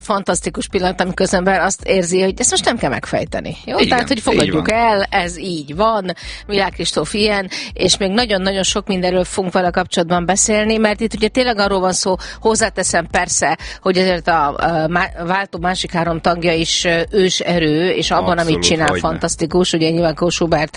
fantasztikus pillanat, amikor az ember azt érzi, hogy ezt most nem kell megfejteni. Jó? Igen, tehát, hogy fogadjuk el, ez így van, Milák Kristóf ilyen, és még nagyon-nagyon sok mindenről fogunk vele kapcsolatban beszélni, mert itt ugye tényleg arról van szó, hozzáteszem persze, hogy ezért a váltó másik három tagja is ős erő, és abban, abszolút, amit csinál, fantasztikus. Ugye nyilván Kós Hubert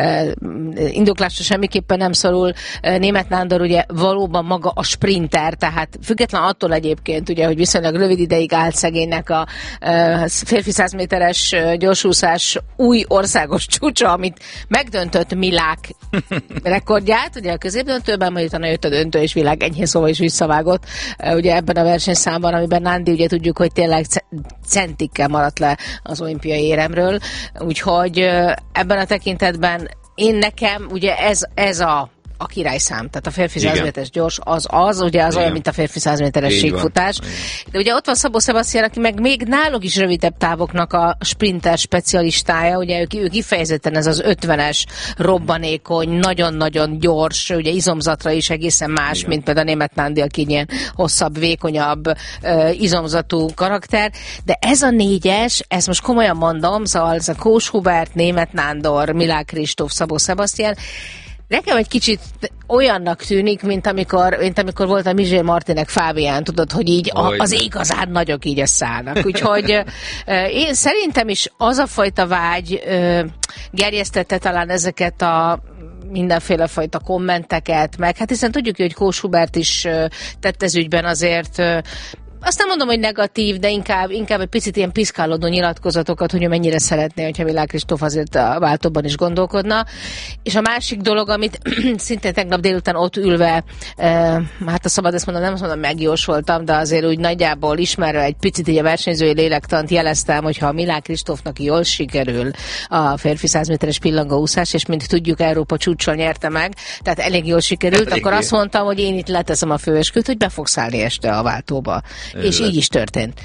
indoklásra semmiképpen nem szorul. Németh Nándor ugye valóban maga a sprinter, tehát független attól egyébként, ugye, hogy viszonylag rövid ideig állt szegénynek a férfi 100 méteres gyorsúszás új országos csúcsa, amit megdöntött Milák rekordját, ugye a középdöntőben, majd utána jött a döntő, és Milák enyhén szóval is visszavágott, ugye ebben a versenyszámban, amiben Nándi ugye tudjuk, hogy tényleg centikkel maradt le az olimpiai éremről, úgyhogy ebben a tekintetben nekem ugye ez a királyszám, tehát a férfi 100 méteres gyors, az ugye az olyan, mint a férfi 100 méteres síkfutás. De ugye ott van Szabó Sebastian, aki meg még náluk is rövidebb távoknak a sprinter specialistája, ugye ő kifejezetten ez az 50-es robbanékony, nagyon-nagyon gyors, ugye izomzatra is egészen más, mint például a Németh Nándi, aki ilyen hosszabb, vékonyabb izomzatú karakter, de ez a négyes, ezt most komolyan mondom, szóval ez a Kós Hubert, Németh Nándor, Milák Kristóf, Szabó Sebastian, nekem egy kicsit olyannak tűnik, mint amikor volt a Michel Martinek Fábián, tudod, hogy így az igazán nagyok így összeállnak. Úgyhogy én szerintem is az a fajta vágy gerjesztette talán ezeket a mindenféle fajta kommenteket, meg hát hiszen tudjuk, hogy Kós Hubert is tett ez ügyben azért azt nem mondom, hogy negatív, de inkább egy picit ilyen piszkálódó nyilatkozatokat, hogy ő mennyire szeretné, hogyha Milák Kristóf azért a váltóban is gondolkodna. És a másik dolog, amit szintén tegnap délután ott ülve, hát a szabad ezt mondom, nem azt mondom, megjósoltam, de azért úgy nagyjából ismerve egy picit így a versenyzői lélektant jeleztem, hogyha a Milák Kristófnak jól sikerül a férfi 100 méteres pillangóúszás, és mint tudjuk, Európa csúccsal nyerte meg, tehát elég jól sikerült, akkor azt mondtam, hogy én itt leteszem a főesküt, hogy be fogsz állni este a váltóba. És így is történt.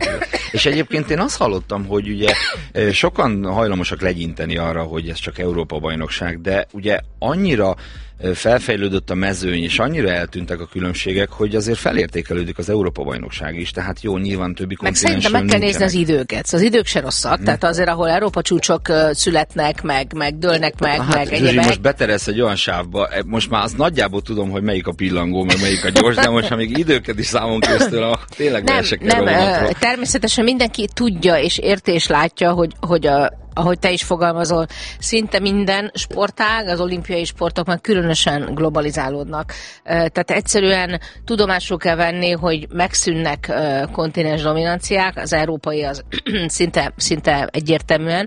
És egyébként én azt hallottam, hogy ugye sokan hajlamosak legyinteni arra, hogy ez csak Európa-bajnokság, de ugye annyira felfejlődött a mezőny, és annyira eltűntek a különbségek, hogy azért felértékelődik az Európa-bajnokság is, tehát jó, nyilván többi kontinensről nincsenek. Meg szerintem meg kell nézni az időket. Az idők se rosszak, tehát azért, ahol Európa csúcsok születnek, meg dőlnek meg, hát, meg egyébek. Most beteresz egy olyan sávba, most már azt nagyjából tudom, hogy melyik a pillangó, meg melyik a gyors, de most amíg időket is számon köztől, tényleg nem, természetesen mindenki tudja és érti és látja, hogy ahogy te is fogalmazol, szinte minden sportág, az olimpiai sportok már különösen globalizálódnak. Tehát egyszerűen tudomásul kell venni, hogy megszűnnek kontinens dominanciák, az európai az szinte egyértelműen.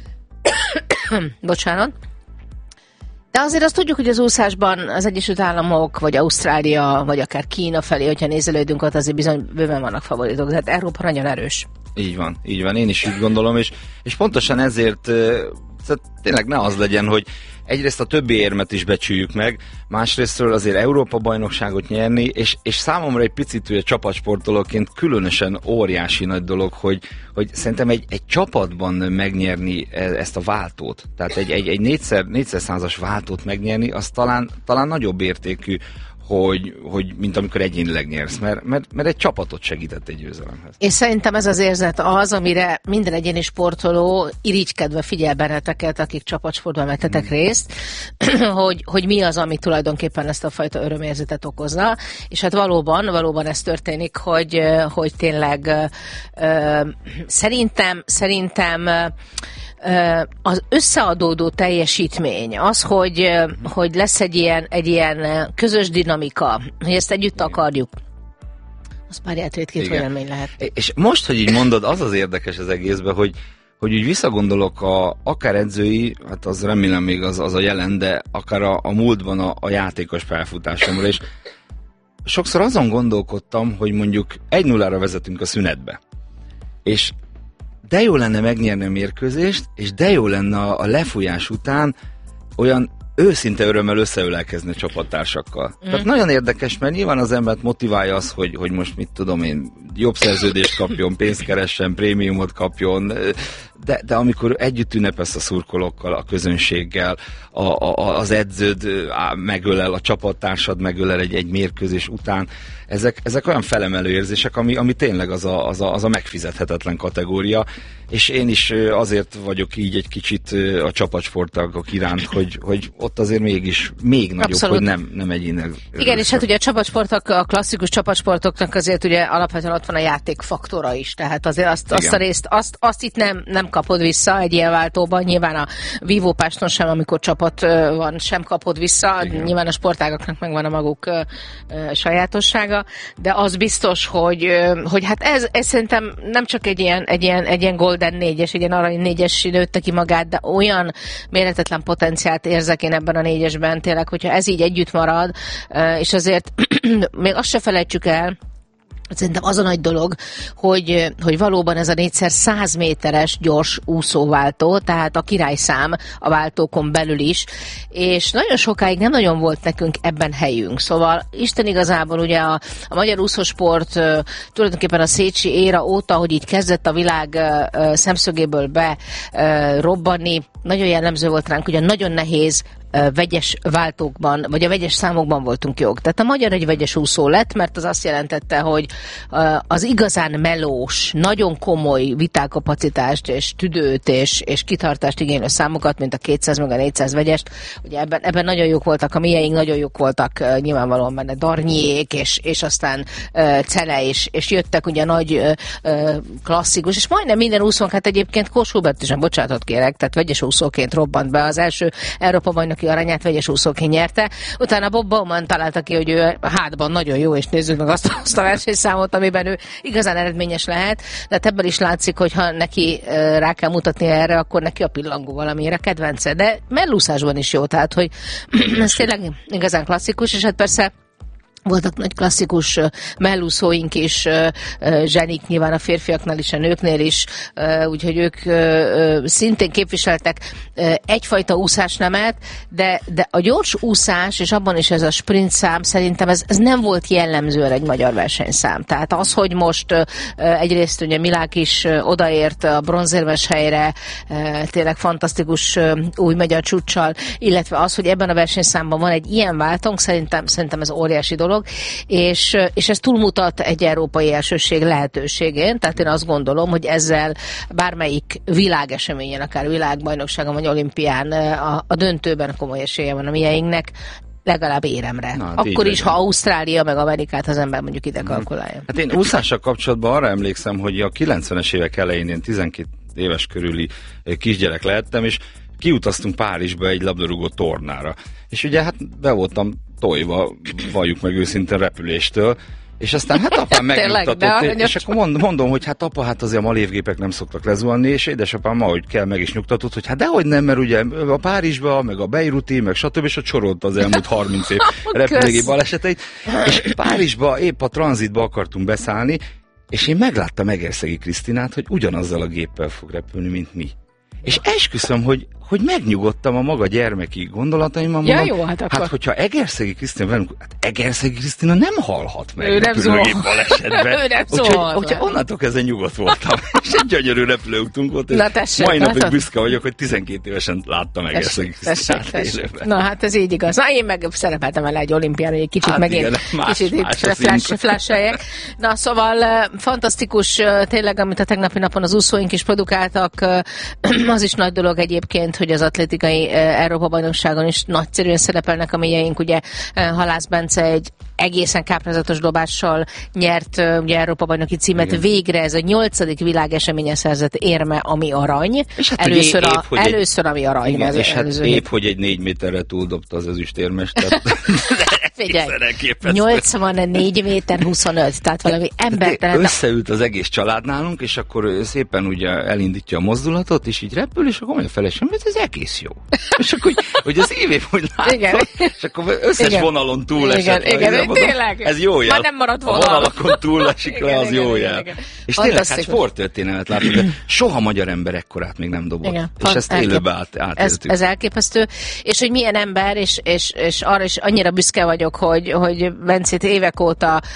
Bocsánat. De azért azt tudjuk, hogy az úszásban az Egyesült Államok, vagy Ausztrália, vagy akár Kína felé, hogyha nézelődünk, ott azért bizony bőven vannak favoritok, tehát Európa nagyon erős. Így van, én is így gondolom, és pontosan ezért tényleg ne az legyen, hogy egyrészt a többi érmet is becsüljük meg, másrésztről azért Európa-bajnokságot nyerni, és számomra egy picit ugye csapatsportolóként különösen óriási nagy dolog, hogy szerintem egy csapatban megnyerni ezt a váltót, tehát egy 4x100-as váltót megnyerni, az talán nagyobb értékű, hogy mint amikor egyénileg nyersz, mert egy csapatot segített egy győzelemhez. És szerintem ez az érzet az, amire minden egyéni sportoló irigykedve figyel benneteket, akik csapatsportban vettetek részt, hogy mi az, ami tulajdonképpen ezt a fajta örömérzetet okozza, és hát valóban ez történik, hogy tényleg szerintem az összeadódó teljesítmény, az, hogy lesz egy ilyen közös dinamika, hogy ezt együtt akarjuk, az párját ritkít élmény lehet. És most, hogy így mondod, az érdekes az egészben, hogy úgy visszagondolok akár edzői, hát az remélem még az a jelen, de akár a múltban a játékos pályafutásom, és sokszor azon gondolkodtam, hogy mondjuk 1-0-ra vezetünk a szünetbe, és de jó lenne megnyerni a mérkőzést, és de jó lenne a lefújás után olyan őszinte örömmel összeölelkezni a csapattársakkal. Tehát nagyon érdekes, mert nyilván az embert motiválja az, hogy most mit tudom én, jobb szerződést kapjon, pénzt keressen, prémiumot kapjon, de amikor együtt ünnepelsz a szurkolókkal, a közönséggel, az edződ megölel, a csapattársad megölel egy mérkőzés után, ezek olyan felemelő érzések, ami tényleg az a megfizethetetlen kategória, és én is azért vagyok így egy kicsit a csapatsportagok iránt, hogy ott azért mégis még nagyobb, abszolút, hogy nem egyének. Igen, és hát ugye a csapatsportok, a klasszikus csapatsportoknak azért ugye alapvetően ott van a játékfaktora is, tehát azért azt a részt, azt itt nem kapod vissza egy ilyen váltóban, nyilván a vívópáston sem, amikor csapat van, sem kapod vissza, igen. Nyilván a sportágaknak megvan a maguk sajátossága, de az biztos, hogy hát ez szerintem nem csak egy ilyen Golden 4-es, egy ilyen arany 4-es nőtte ki magát, de olyan méretetlen potenciált érzek én ebben a 4-esben, tényleg, hogyha ez így együtt marad, és azért még azt se felejtsük el, szerintem az a nagy dolog, hogy valóban ez a 4x100 méteres gyors úszóváltó, tehát a királyszám a váltókon belül is, és nagyon sokáig nem nagyon volt nekünk ebben helyünk. Szóval Isten igazából ugye a magyar úszósport tulajdonképpen a Szécsi éra óta, hogy így kezdett a világ szemszögéből robbanni, nagyon jellemző volt ránk, ugye nagyon nehéz vegyes váltókban, vagy a vegyes számokban voltunk jók. Tehát a magyar egy vegyes úszó lett, mert az azt jelentette, hogy az igazán melós, nagyon komoly vitálkapacitást és tüdőt és kitartást igénylő számokat, mint a 200 meg a 400 vegyest, ugye ebben nagyon jók voltak, a mieink nagyon jók voltak, nyilvánvalóan benne Darnyék, és aztán Cele, és jöttek ugye nagy klasszikus, és majdnem minden úszónk, hát egyébként Kós Hubert is, bocsánatot kérek, tehát vegyes úszóként robbant be, az első Európa bajnoki aranyát vegyes úszóként nyerte. Utána Bob Bowman találta ki, hogy ő hátban nagyon jó, és nézzük meg azt a versenyszámot, amiben ő igazán eredményes lehet. De hát ebből is látszik, hogy ha neki rá kell mutatni erre, akkor neki a pillangó valamire kedvence. De mellúszásban is jó, tehát hogy ez tényleg igazán klasszikus, és hát persze voltak nagy klasszikus mellúszóink is, zsenik nyilván a férfiaknál is, a nőknél is, úgyhogy ők szintén képviseltek egyfajta úszásnemet, de a gyors úszás, és abban is ez a sprint szám, szerintem ez nem volt jellemzően egy magyar versenyszám. Tehát az, hogy most egyrészt ugye Milák is odaért a bronzérmes helyre, tényleg fantasztikus új magyar csúccsal, illetve az, hogy ebben a versenyszámban van egy ilyen váltónk, szerintem ez óriási dolog, és ez túlmutat egy európai elsőség lehetőségén, tehát én azt gondolom, hogy ezzel bármelyik világeseményen, akár világbajnokságon vagy olimpián a döntőben komoly esélye van a mieinknek, legalább éremre. Na, akkor is, ha Ausztrália meg Amerikát az ember mondjuk ide kalkulálja. Hát én úszással kapcsolatban arra emlékszem, hogy a 90-es évek elején én 12 éves körüli kisgyerek lehettem, és kiutaztunk Párizsba egy labdarúgó tornára. És ugye hát be voltam tojva, valljuk meg őszintén repüléstől, és aztán hát apám megnyugtatott, és akkor mondom, hogy hát apa, hát azért a malévgépek nem szoktak lezuhanni, és édesapám ma, hogy kell, meg is nyugtatott, hogy hát dehogy nem, mert ugye a Párizsba, meg a Beiruti, meg stb. És ott sorolta az elmúlt 30 év repülőgép baleseteit, és Párizsba épp a tranzitba akartunk beszállni, és én megláttam Egerszegi Krisztinát, hogy ugyanazzal a géppel fog repülni, mint mi. És esküszöm, hogy megnyugodtam a maga gyermeki gondolataimmal. Ja, jó, hát akkor. Hát, hogyha Egerszegi Krisztina velünk, hát Egerszegi Krisztina nem halhat meg ő repülőgép balesetben. Ő nem szól. Úgyhogy onnantól kezdve nyugodt voltam. És egy gyönyörű repülőútunk volt, és mai napig büszke vagyok, hogy 12 évesen láttam Egerszegi Krisztinát élőben. Na, hát ez így igaz. Na, én meg szerepeltem el egy olimpián, hogy egy kicsit hát megint flasheljek. Na, szóval fantasztikus tényleg, amit a tegnapi napon az úszóink is produkáltak. Az is nagy dolog egyébként, hogy az atlétikai Európa-bajnokságon is nagyszerűen szerepelnek a mieink. Ugye Halász Bence egy egészen káprázatos dobással nyert ugye Európa-bajnoki címet. Igen. Végre ez a 8. világeseményen szerzett érme, ami arany. Hát először ami arany. Igen, és hát épp, hogy egy 4 méterre túldobta az ezüstérmes. Figyelj, 84 méter 25, tehát valami embertelen. Összeült az egész család nálunk, és akkor szépen ugye elindítja a mozdulatot, és így repül, és akkor mondja a felesem, hogy ez egész jó. És akkor, hogy az év, hogy látom, és akkor összes vonalon túl esett. Igen, tényleg. Ez jó jel. Már nem maradt vonal. A vonalakon túl esik le, az jó jel. És tényleg, hát sporttörténetet látunk, de soha magyar ember ekkorát még nem dobott. Igen, és ezt élőbe átéltük. Ez elképesztő. És hogy milyen ember, és arra is annyira büszke vagyok, hogy Bencét évek óta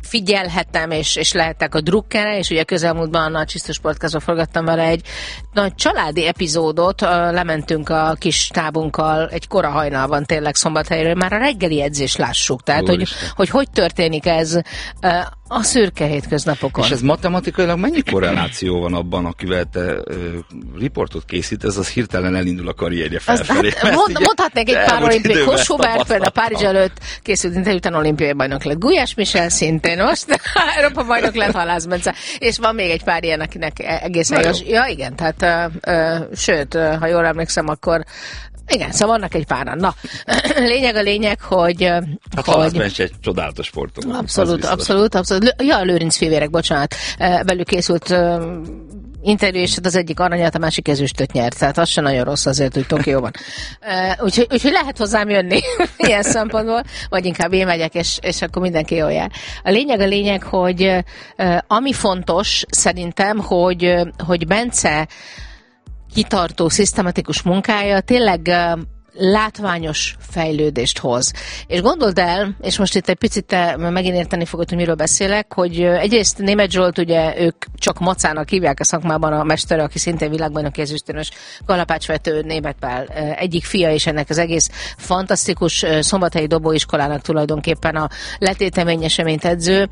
figyelhettem, és lehettek a drukkere, és ugye közelmúltban a Csisztus Podcastban forgattam vele egy nagy családi epizódot, lementünk a kis tábunkkal egy kora hajnalban tényleg Szombathelyről, már a reggeli edzést lássuk, tehát hogy történik ez a szürke hétköznapokon. És ez matematikailag mennyi korreláció van abban, akivel te riportot készítesz, az hirtelen elindul a karrierje felfelé. Hát, mondhatnék egy pár olimpiai. Kossuth például Párizs előtt készült interjú után olimpiai bajnok lett. Gulyás Michel szintén most Európa bajnok lett, Halász Bence. És van még egy pár ilyen, akinek egészen jó. Ja, igen, tehát sőt, ha jól emlékszem, akkor igen, szóval vannak egy páran. Na, lényeg, hogy... Hát Halász Bence egy csodálatos sportoló. Abszolút. Ja, a Lőrinc fivérek, bocsánat. Velük készült interjú, és az egyik aranyat, a másik ezüstöt nyert. Tehát az sem nagyon rossz azért, hogy Tokióban. Úgyhogy lehet hozzám jönni ilyen szempontból, vagy inkább én megyek, és akkor mindenki jól jár. A lényeg, hogy ami fontos szerintem, hogy Bence kitartó, szisztematikus munkája tényleg látványos fejlődést hoz. És gondold el, és most itt egy picit te megint érteni fogod, hogy miről beszélek, hogy egyrészt Németh Zsolt, ugye ők csak Macának hívják a szakmában, a mestere, aki szintén világbajnoki ezüstérmes kalapácsvető, Németh Pál egyik fia, és ennek az egész fantasztikus szombathelyi dobóiskolának tulajdonképpen a letéteményeseményt edző.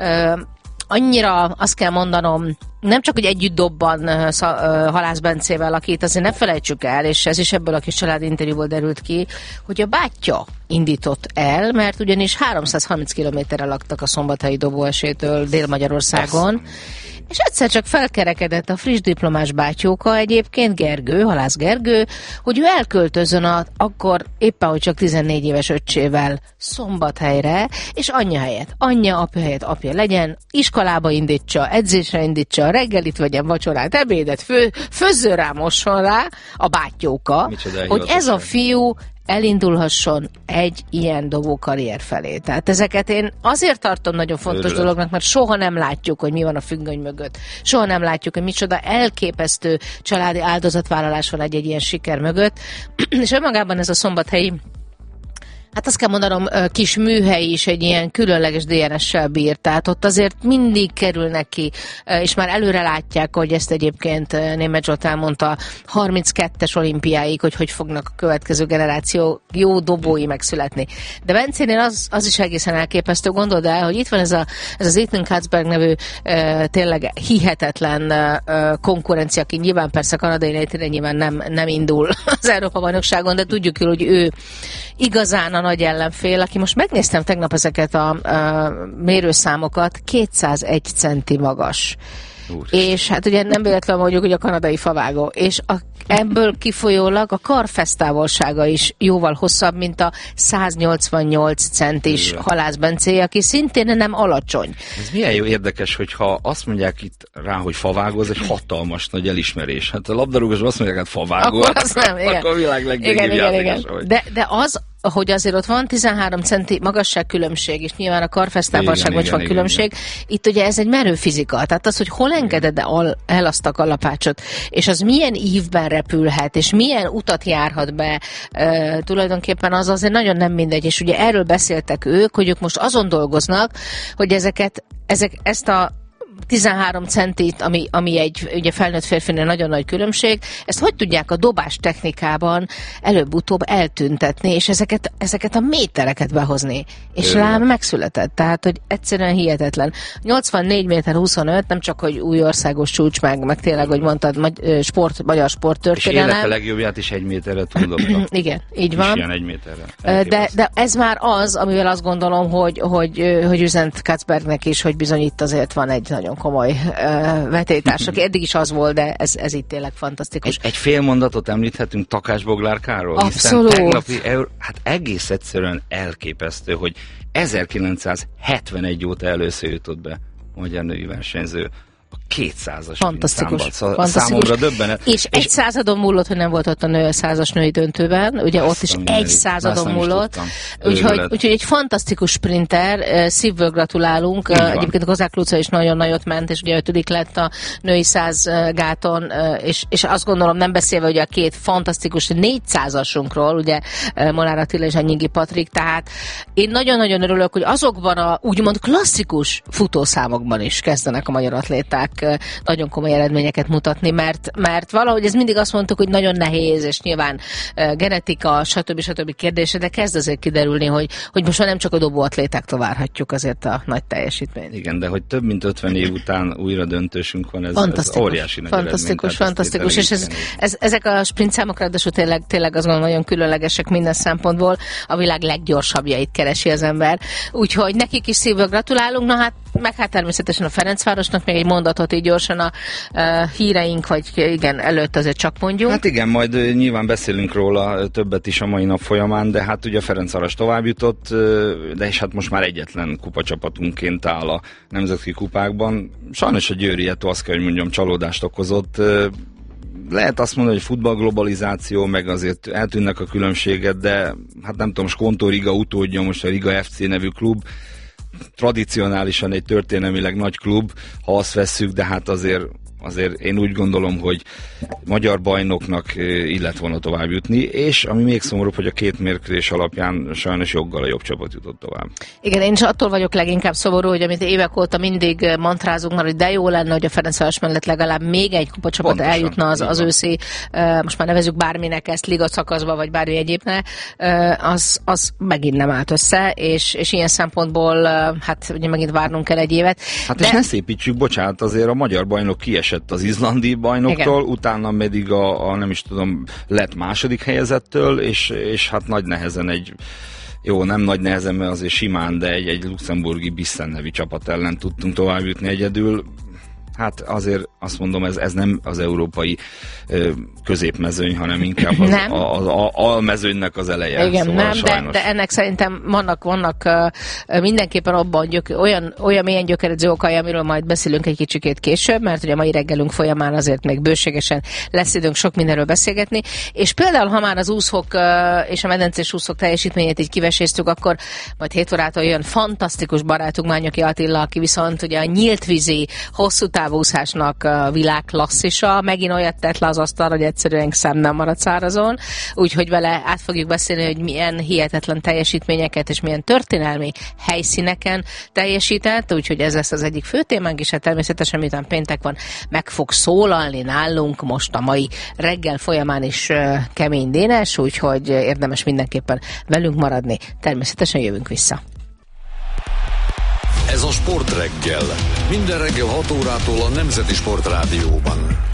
Annyira azt kell mondanom, nem csak, hogy együtt dobban Halász Bencével, akit azért ne felejtsük el, és ez is ebből a kis családi interjúból derült ki, hogy a bátyja indított el, mert ugyanis 330 kilométerre laktak a szombathelyi dobóesétől Dél-Magyarországon, és egyszer csak felkerekedett a friss diplomás bátyóka egyébként, Gergő, Halász Gergő, hogy ő elköltözön akkor éppen, hogy csak 14 éves öccsével Szombathelyre, és anyja helyett anyja, apja helyett apja legyen, iskolába indítsa, edzésre indítsa, reggelit vegyen, vacsorát, ebédet, főzzön rá, mosson rá a bátyóka, hogy ez a fiú elindulhasson egy ilyen dobó karrier felé. Tehát ezeket én azért tartom nagyon fontos dolognak, mert soha nem látjuk, hogy mi van a függöny mögött. Soha nem látjuk, hogy micsoda elképesztő családi áldozatvállalás van egy ilyen siker mögött. És önmagában ez a szombathelyi, hát azt kell mondanom, kis műhely is egy ilyen különleges DNS-sel bír, tehát ott azért mindig kerülnek ki, és már előre látják, hogy ezt egyébként Németh Zsolt elmondta 32-es olimpiáig, hogy fognak a következő generáció jó dobói megszületni. De Bencénél az is egészen elképesztő, gondold el, hogy itt van ez az Ethan Katzberg nevű tényleg hihetetlen konkurencia, aki nyilván persze kanadai létére nyilván nem indul az Európa-bajnokságon, de tudjuk jól, hogy ő igazán a nagy ellenfél, aki most megnéztem tegnap ezeket a mérőszámokat, 201 centi magas. És hát ugye nem véletlenül mondjuk, hogy a kanadai favágó. És ebből kifolyólag a karfesztávolsága is jóval hosszabb, mint a 188 centis Halász Bencé, aki szintén nem alacsony. Ez milyen jó érdekes, hogyha azt mondják itt rá, hogy favágó, ez egy hatalmas nagy elismerés. Hát a labdarúgásban azt mondják, hát favágó, akkor az nem, igen. Akkor a világ leggyengébb játékosa vagy. De az, hogy azért ott van 13 centi magasságkülönbség, és nyilván a karfesztávolságban is van különbség. Igen. Itt ugye ez egy merő fizika, tehát az, hogy hol engeded el azt a kalapácsot, és az milyen ívben repülhet, és milyen utat járhat be, tulajdonképpen az azért nagyon nem mindegy, és ugye erről beszéltek ők, hogy ők most azon dolgoznak, hogy ezt a 13 centit, ami egy ugye felnőtt férfinél nagyon nagy különbség, ezt hogy tudják a dobás technikában előbb-utóbb eltűntetni, és ezeket a métereket behozni. És rám megszületett. Tehát, hogy egyszerűen hihetetlen. 84 méter 25, nem csak, hogy új országos csúcs, meg tényleg, hogy mondtad, magyar sporttörténelem. És élete legjobbját is 1 méterre tudott. Igen, így van. Ilyen 1 méterre. De ez már az, amivel azt gondolom, hogy üzent Katzbergnek is, hogy bizony itt azért van egy nagyon komoly vetélytárs, aki eddig is az volt, de ez itt tényleg fantasztikus. Egy fél mondatot említhetünk Takács Boglárkáról? Abszolút. Tegnapi hát egész egyszerűen elképesztő, hogy 1971 óta először jutott be a magyar női versenyző a 200-as. Fantasztikus. Számomra döbbenet. És egy századon múlott, hogy nem volt ott a nő a 100-as női döntőben, ugye ott is egy századon múlott. Úgyhogy egy fantasztikus sprinter, szívből gratulálunk. Egyébként a Kozák Luca is nagyon nagyot ment, és ugye 5. lett a női 100 gáton, és azt gondolom, nem beszélve ugye a két fantasztikus 400-asunkról, ugye Molnár Attila és Anyingi Patrik, tehát én nagyon-nagyon örülök, hogy azokban a úgymond klasszikus futószámokban is kezdenek a magyar atléták nagyon komoly eredményeket mutatni, mert valahogy ez mindig azt mondtuk, hogy nagyon nehéz, és nyilván genetika, stb. Kérdése, de kezd azért kiderülni, hogy most már nem csak a dobóatlétáktól várhatjuk azért a nagy teljesítményt. Igen, de hogy több mint 50 év után újra döntősünk van, ez óriási nagy fantasztikus, és ezek a sprintszámok ráadásul tényleg azt gondolom nagyon különlegesek minden szempontból, a világ leggyorsabbjait keresi az ember. Úgyhogy nekik is szívből gratulálunk, meg természetesen a Ferencvárosnak még egy mondatot így gyorsan a híreink, vagy igen, előtt azért csak mondjuk. Hát igen, majd nyilván beszélünk róla többet is a mai nap folyamán, de hát ugye a Ferencváros tovább jutott, de és hát most már egyetlen kupacsapatunként áll a nemzetközi kupákban. Sajnos a Győri Eto, azt kell, hogy mondjam, csalódást okozott. Lehet azt mondani, hogy futballglobalizáció, meg azért eltűnnek a különbséget, de hát nem tudom, Skonto Riga utódja most a Riga FC nevű klub, tradicionálisan egy történelmileg nagy klub, ha azt vesszük, de hát azért én úgy gondolom, hogy magyar bajnoknak illet volna tovább jutni, és ami még szomorúbb, hogy a két mérkőzés alapján sajnos joggal a jobb csapat jutott tovább. Igen, én is attól vagyok leginkább szomorú, hogy amit évek óta mindig mantrázunk már, hogy de jó lenne, hogy a Ferencváros mellett legalább még egy kupacsapat eljutna az őszi, most már nevezzük bárminek ezt, liga szakaszba, vagy bármi egyébne, az megint nem állt össze, és ilyen szempontból hát ugye megint várnunk kell egy évet. Hát és ne szépítsük, bocsánat, azért a magyar bajnok kiesett az izlandi bajnoktól, igen. Utána pedig a nem is tudom, lett második helyezettől, és hát nagy nehezen nem nagy nehezen, mert azért simán, de egy luxemburgi Bissen nevű csapat ellen tudtunk tovább jutni egyedül. Hát azért azt mondom, ez nem az európai középmezőny, hanem inkább az almezőnynek az eleje. Igen, szóval nem, de ennek szerintem vannak mindenképpen abban olyan mélyen gyökeredző okai, amiről majd beszélünk egy kicsikét később, mert ugye a mai reggelünk folyamán azért még bőségesen lesz időnk sok mindenről beszélgetni, és például, ha már az úszók és a medencés úszók teljesítményét így kiveséztük, akkor majd 7 órától jön fantasztikus barátunk Mányoki Attila, aki viszont ugye a nyílt vízi, hosszú távúszásnak világ klasszisa, megint olyat tett le az asztalra, hogy egyszerűen szem nem marad szárazon, úgyhogy vele át fogjuk beszélni, hogy milyen hihetetlen teljesítményeket és milyen történelmi helyszíneken teljesített, úgyhogy ez lesz az egyik fő témánk, és hát természetesen miután péntek van, meg fog szólalni nálunk most a mai reggel folyamán is Kemény Dénes, úgyhogy érdemes mindenképpen velünk maradni. Természetesen jövünk vissza. Ez a Sportreggel. Minden reggel 6 órától a Nemzeti Sportrádióban.